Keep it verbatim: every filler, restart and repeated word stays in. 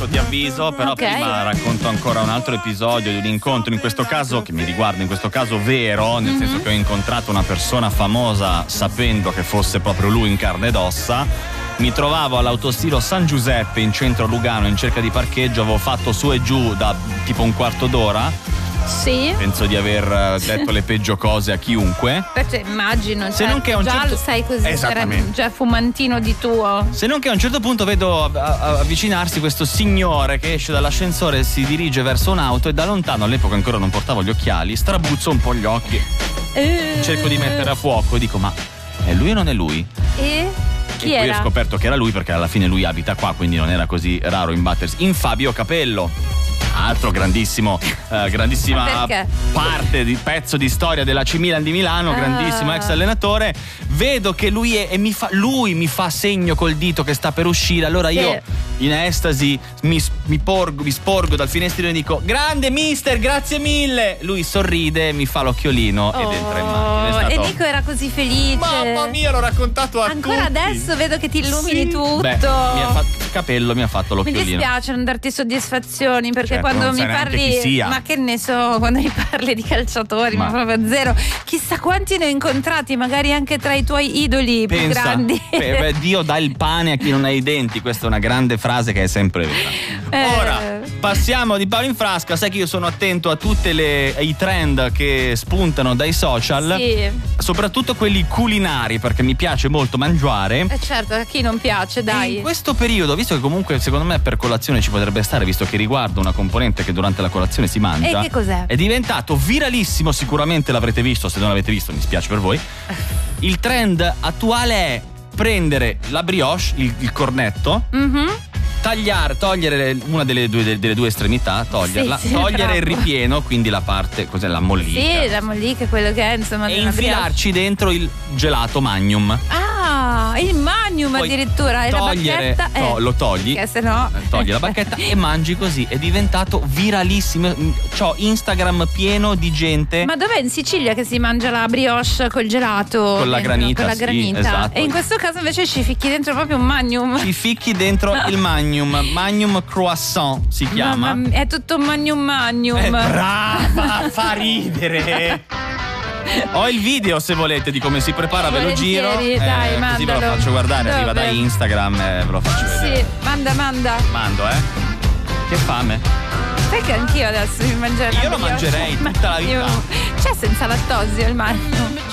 ecco, ti avviso, però Okay. prima racconto ancora un altro episodio di un incontro, in questo caso, che mi riguarda, in questo caso vero, nel Mhm. senso che ho incontrato una persona famosa sapendo che fosse proprio lui in carne ed ossa. Mi trovavo all'autostilo San Giuseppe in centro a Lugano in cerca di parcheggio, avevo fatto su e giù da tipo un quarto d'ora. Sì. Penso di aver eh, detto le peggio cose a chiunque. Perché immagino, Se cioè, non che a un già certo- lo sai così, Esattamente. già fumantino di tuo. Se non che a un certo punto vedo a- a- avvicinarsi questo signore che esce dall'ascensore e si dirige verso un'auto e da lontano, all'epoca ancora non portavo gli occhiali, strabuzzo un po' gli occhi. Eh. Cerco di mettere a fuoco e dico ma è lui o non è lui? E chi e poi era? ho scoperto che era lui perché alla fine lui abita qua, quindi non era così raro imbattersi in Fabio Capello. Altro grandissimo, eh, grandissima Perché? parte di pezzo di storia dell'A C Milan di Milano, Ah. grandissimo ex allenatore. Vedo che lui è, e mi fa, lui mi fa segno col dito che sta per uscire. Allora Sì. io in estasi mi, mi porgo, mi sporgo dal finestrino e dico grande mister, grazie mille. Lui sorride, mi fa l'occhiolino ed entra in macchina. È Oh, stato- e Nico era così felice. Mamma mia, l'ho raccontato a Ancora tutti. adesso vedo che ti illumini Sì. tutto. Beh, mi ha fatto, Capello mi ha fatto Mi l'occhiolino. dispiace non darti soddisfazioni perché Certo, quando non mi sai neanche parli, chi sia. ma che ne so, quando mi parli di calciatori, ma, Ma- proprio zero. Chissà quanti ne ho incontrati, magari anche tra i tuoi idoli più Pensa, grandi. beh, beh, Dio dà il pane a chi non ha i denti, questa è una grande frase che è sempre vera. Eh. Ora passiamo di palo in frasca, sai che io sono attento a tutti i trend che spuntano dai social, Sì. soprattutto quelli culinari perché mi piace molto mangiare. Eh certo, a chi non piace, E dai. in questo periodo, visto che comunque secondo me per colazione ci potrebbe stare, visto che riguarda una componente che durante la colazione si mangia, E che cos'è? è diventato viralissimo, sicuramente l'avrete visto, se non l'avete visto mi spiace per voi. Il trend attuale è prendere la brioche, il, il cornetto, Mhm. tagliare, togliere una delle due, delle due estremità, toglierla, Sì, sì, togliere il bravo. ripieno, quindi la parte, cos'è, la mollica, Sì, la mollica è quello che è, insomma, e della infilarci dentro il gelato Magnum. brioche. Ah, il Magnum Poi addirittura, e la togliere- bacchetta to- eh, lo togli, che se no eh, togli la bacchetta e mangi così. È diventato viralissimo. C'ho Instagram pieno di gente. Ma dov'è in Sicilia che si mangia la brioche col gelato? Con la dentro? granita, Con la sì, granita. esatto. E in questo caso invece ci ficchi dentro proprio un Magnum. Ci ficchi dentro il Magnum. Magnum croissant si chiama. Mamma mia, è tutto Magnum Magnum. Eh, brava, fa ridere. Ho il video se volete di come si prepara, ve lo giro. Volentieri, dai, così ve lo mandalo. faccio guardare, arriva Dove? da Instagram e ve lo faccio vedere. Sì, manda, manda. Mando, eh. Che fame. Sai che anch'io adesso mi mangerei Io la lo brioche? mangerei tutta la vita. Io- C'è senza lattosio il Magnum?